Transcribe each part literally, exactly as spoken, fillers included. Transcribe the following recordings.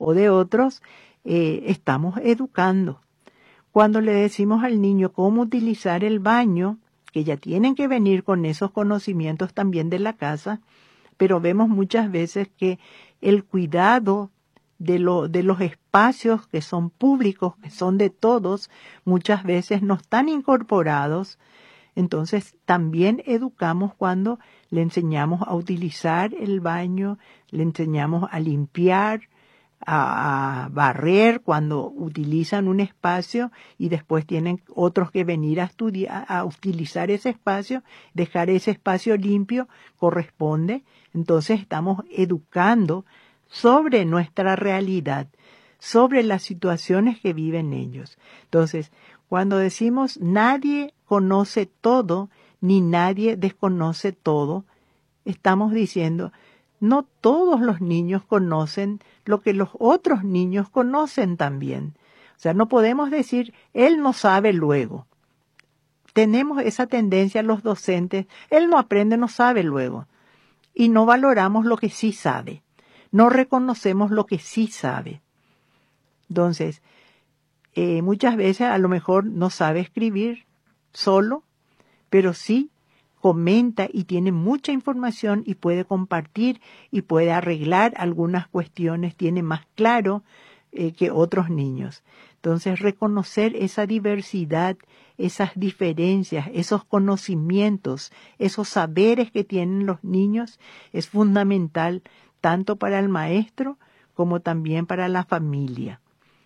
o de otros, eh, estamos educando. Cuando le decimos al niño cómo utilizar el baño, que ya tienen que venir con esos conocimientos también de la casa, pero vemos muchas veces que el cuidado de, lo, de los espacios que son públicos, que son de todos, muchas veces no están incorporados. Entonces también educamos cuando le enseñamos a utilizar el baño, le enseñamos a limpiar, a, a barrer cuando utilizan un espacio y después tienen otros que venir a estudiar, a utilizar ese espacio, dejar ese espacio limpio, corresponde. Entonces estamos educando sobre nuestra realidad, sobre las situaciones que viven ellos. Entonces, cuando decimos nadie conoce todo, ni nadie desconoce todo, estamos diciendo no todos los niños conocen lo que los otros niños conocen también. O sea, no podemos decir, él no sabe luego. Tenemos esa tendencia los docentes, él no aprende, no sabe luego. Y no valoramos lo que sí sabe. No reconocemos lo que sí sabe. Entonces, eh, muchas veces a lo mejor no sabe escribir solo, pero sí comenta y tiene mucha información y puede compartir y puede arreglar algunas cuestiones, tiene más claro eh, que otros niños. Entonces, reconocer esa diversidad, esas diferencias, esos conocimientos, esos saberes que tienen los niños es fundamental tanto para el maestro como también para la familia.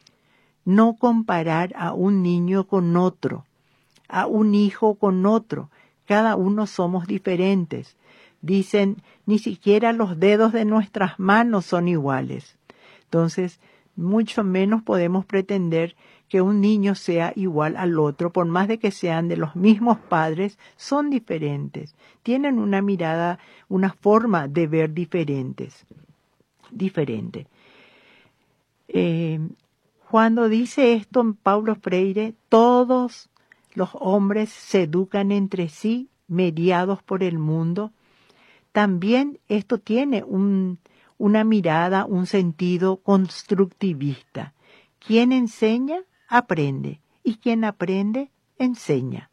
No comparar a un niño con otro, a un hijo con otro. Cada uno somos diferentes. Dicen, ni siquiera los dedos de nuestras manos son iguales. Entonces, mucho menos podemos pretender que un niño sea igual al otro, por más de que sean de los mismos padres, son diferentes. Tienen una mirada, una forma de ver diferentes. Diferente. Eh, cuando dice esto Paulo Freire, todos los hombres se educan entre sí, mediados por el mundo. También esto tiene un, una mirada, un sentido constructivista. Quien enseña, aprende. Y quien aprende, enseña.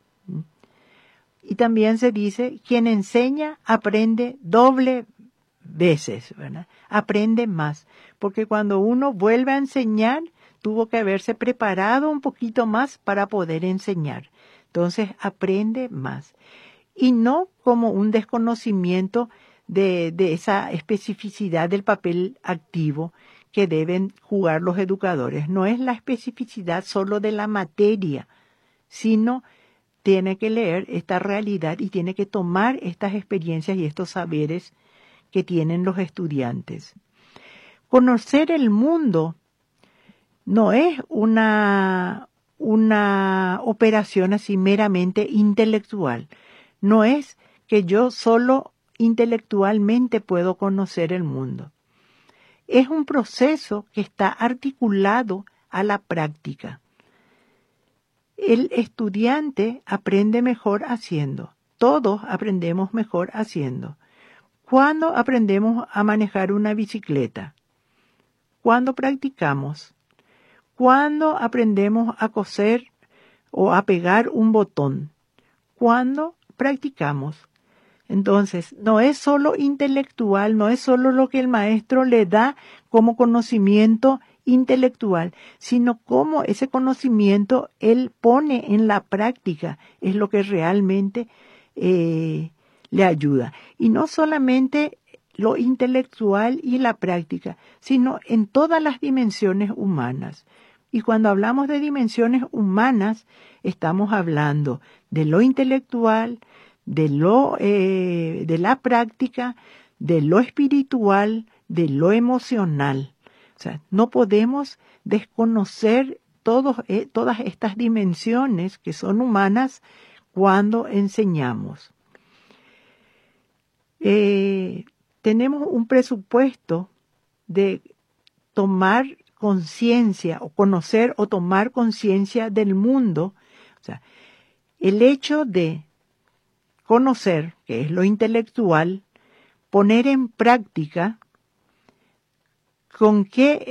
Y también se dice, quien enseña, aprende doble veces, ¿verdad? Aprende más. Porque cuando uno vuelve a enseñar, tuvo que haberse preparado un poquito más para poder enseñar. Entonces aprende más. Y no como un desconocimiento de, de esa especificidad del papel activo que deben jugar los educadores. No es la especificidad solo de la materia, sino tiene que leer esta realidad y tiene que tomar estas experiencias y estos saberes que tienen los estudiantes. Conocer el mundo no es una, una operación así meramente intelectual. No es que yo solo intelectualmente puedo conocer el mundo. Es un proceso que está articulado a la práctica. El estudiante aprende mejor haciendo. Todos aprendemos mejor haciendo. ¿Cuándo aprendemos a manejar una bicicleta? ¿Cuándo practicamos? ¿Cuándo aprendemos a coser o a pegar un botón? ¿Cuándo practicamos? Entonces, no es solo intelectual, no es solo lo que el maestro le da como conocimiento intelectual, sino cómo ese conocimiento él pone en la práctica, es lo que realmente eh, le ayuda. Y no solamente lo intelectual y la práctica, sino en todas las dimensiones humanas. Y cuando hablamos de dimensiones humanas, estamos hablando de lo intelectual, de lo eh, de la práctica, de lo espiritual, de lo emocional. O sea, no podemos desconocer todos, eh, todas estas dimensiones que son humanas cuando enseñamos. Eh, tenemos un presupuesto de tomar conciencia o conocer o tomar conciencia del mundo. O sea, el hecho de conocer, que es lo intelectual, poner en práctica con qué